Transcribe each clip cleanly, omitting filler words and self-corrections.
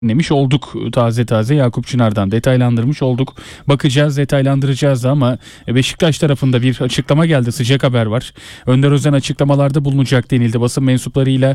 Dinlemiş olduk taze taze Yakup Çınar'dan detaylandırmış olduk. Bakacağız, detaylandıracağız ama Beşiktaş tarafında bir açıklama geldi. Sıcak haber var. Önder Özen açıklamalarda bulunacak denildi basın mensuplarıyla.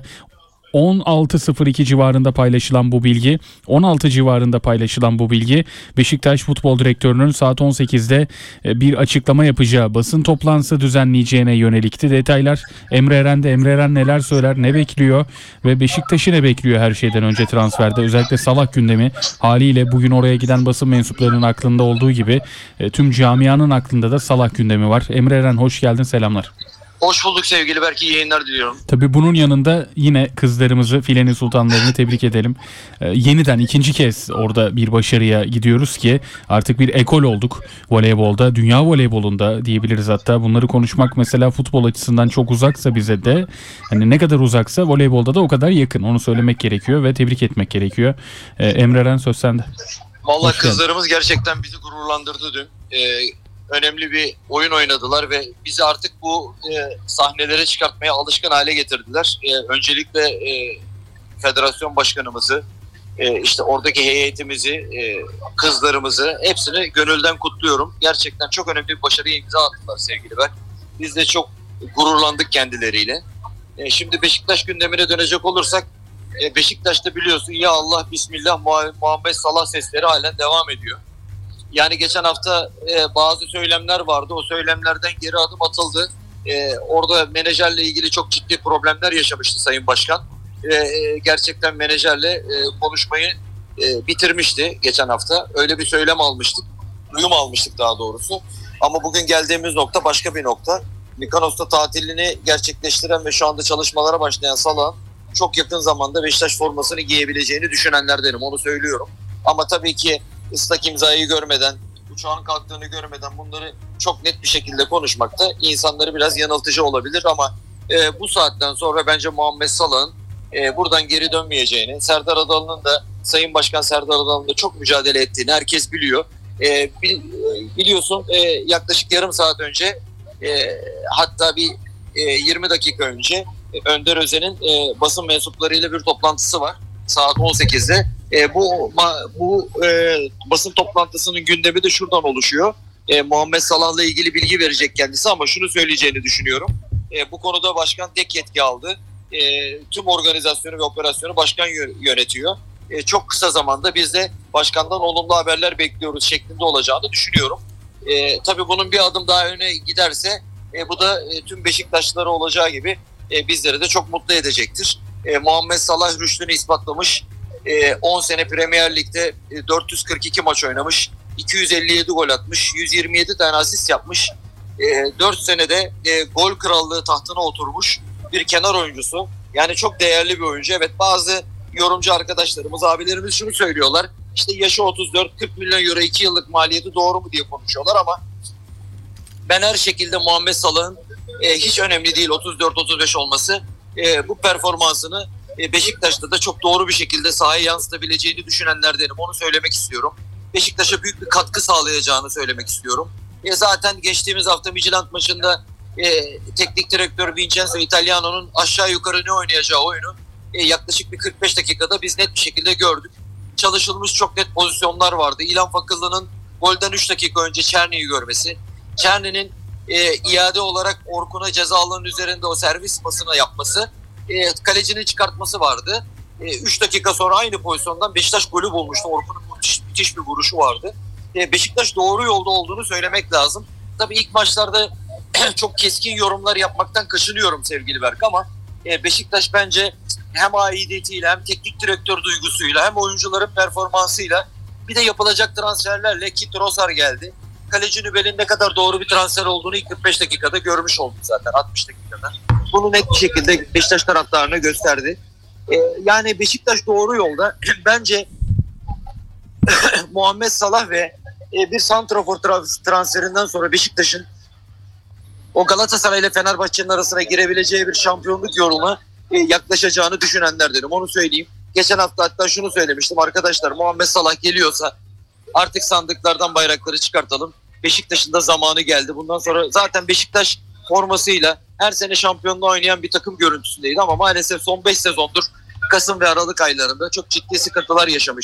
16.02 civarında paylaşılan bu bilgi, 16 civarında paylaşılan bu bilgi Beşiktaş Futbol Direktörü'nün saat 18'de bir açıklama yapacağı basın toplantısı düzenleyeceğine yönelikti. Detaylar Emre Eren'de. Emre Eren neler söyler, ne bekliyor ve Beşiktaş'ı ne bekliyor her şeyden önce transferde? Özellikle Salah gündemi haliyle bugün oraya giden basın mensuplarının aklında olduğu gibi tüm camianın aklında da Salah gündemi var. Emre Eren hoş geldin, selamlar. Hoş bulduk sevgili Berk, iyi yayınlar diliyorum. Tabii bunun yanında yine kızlarımızı, Filenin Sultanlarını tebrik edelim. Yeniden ikinci kez orada bir başarıya gidiyoruz ki artık bir ekol olduk voleybolda, dünya voleybolunda diyebiliriz hatta. Bunları konuşmak mesela futbol açısından çok uzaksa bize de, hani ne kadar uzaksa voleybolda da o kadar yakın. Onu söylemek gerekiyor ve tebrik etmek gerekiyor. Emre Eren, söz sende. Vallahi kızlarımız gerçekten bizi gururlandırdı dün. Önemli bir oyun oynadılar ve bizi artık bu sahnelere çıkartmaya alışkın hale getirdiler. Öncelikle federasyon başkanımızı, işte oradaki heyetimizi, kızlarımızı hepsini gönülden kutluyorum. Gerçekten çok önemli bir başarıya imza attılar sevgili Berk. Biz de çok gururlandık kendileriyle. Şimdi Beşiktaş gündemine dönecek olursak, Beşiktaş'ta biliyorsun ya Allah Bismillah Muhammed Salah sesleri halen devam ediyor. Yani geçen hafta bazı söylemler vardı. O söylemlerden geri adım atıldı. Orada menajerle ilgili çok ciddi problemler yaşamıştı Sayın Başkan. Gerçekten menajerle konuşmayı bitirmişti geçen hafta. Öyle bir söylem almıştık. Duyum almıştık daha doğrusu. Ama bugün geldiğimiz nokta başka bir nokta. Mikonos'ta tatilini gerçekleştiren ve şu anda çalışmalara başlayan Salah'ın çok yakın zamanda Beşiktaş formasını giyebileceğini düşünenlerdenim. Onu söylüyorum. Ama tabii ki ıslak imzayı görmeden, uçağın kalktığını görmeden bunları çok net bir şekilde konuşmak da insanları biraz yanıltıcı olabilir ama bu saatten sonra bence Muhammed Salah'ın buradan geri dönmeyeceğini, Serdar Adalı'nın da, Sayın Başkan Serdar Adalı'nın da çok mücadele ettiğini herkes biliyor. Biliyorsun yaklaşık yarım saat önce, hatta bir 20 dakika önce Önder Özen'in basın mensuplarıyla bir toplantısı var. Saat 18'de. Bu basın toplantısının gündemi de şuradan oluşuyor. Muhammed Salah'la ilgili bilgi verecek kendisi ama şunu söyleyeceğini düşünüyorum. Bu konuda başkan tek yetki aldı. Tüm organizasyonu ve operasyonu başkan yönetiyor. Çok kısa zamanda biz de başkandan olumlu haberler bekliyoruz şeklinde olacağını düşünüyorum. Tabii bunun bir adım daha öne giderse bu da tüm Beşiktaşlıları olacağı gibi bizleri de çok mutlu edecektir. Muhammed Salah rüştünü ispatlamış. 10 sene Premier Lig'de 442 maç oynamış. 257 gol atmış. 127 tane asist yapmış. 4 senede gol krallığı tahtına oturmuş bir kenar oyuncusu. Yani çok değerli bir oyuncu. Evet, bazı yorumcu arkadaşlarımız, abilerimiz şunu söylüyorlar. İşte yaşı 34, 40 milyon euro 2 yıllık maliyeti doğru mu diye konuşuyorlar ama ben her şekilde Muhammed Salah'ın hiç önemli değil 34-35 olması. Bu performansını Beşiktaş'ta da çok doğru bir şekilde sahaya yansıtabileceğini düşünenlerdenim. Onu söylemek istiyorum. Beşiktaş'a büyük bir katkı sağlayacağını söylemek istiyorum. Zaten geçtiğimiz hafta Midtjylland maçında teknik direktör Vincenzo Italiano'nun aşağı yukarı ne oynayacağı oyunu yaklaşık bir 45 dakikada biz net bir şekilde gördük. Çalışılmış çok net pozisyonlar vardı. İlhan Fakıllı'nın golden 3 dakika önce Çerni'yi görmesi, Çerni'nin iade olarak Orkun'a ceza alanının üzerinde o servis pasını yapması, kalecinin çıkartması vardı. 3 dakika sonra aynı pozisyondan Beşiktaş golü bulmuştu. Orkun'un müthiş bir vuruşu vardı. Beşiktaş doğru yolda olduğunu söylemek lazım. Tabii ilk maçlarda çok keskin yorumlar yapmaktan kaçınıyorum sevgili Berk ama Beşiktaş bence hem aidiyetiyle hem teknik direktör duygusuyla hem oyuncuların performansıyla bir de yapılacak transferlerle ki Trossard geldi. Kaleci Nübel'in ne kadar doğru bir transfer olduğunu ilk 45 dakikada görmüş olduk zaten, 60 dakikada. Bunu net bir şekilde Beşiktaş taraftarına gösterdi. Yani Beşiktaş doğru yolda. Bence Muhammed Salah ve bir santrafor transferinden sonra Beşiktaş'ın o Galatasaray ile Fenerbahçe'nin arasına girebileceği bir şampiyonluk yoluna yaklaşacağını düşünenlerdenim. Onu söyleyeyim. Geçen hafta hatta şunu söylemiştim. Arkadaşlar, Muhammed Salah geliyorsa artık sandıklardan bayrakları çıkartalım. Beşiktaş'ın da zamanı geldi. Bundan sonra zaten Beşiktaş formasıyla her sene şampiyonluğa oynayan bir takım görüntüsündeydi ama maalesef son 5 sezondur Kasım ve Aralık aylarında çok ciddi sıkıntılar yaşamış.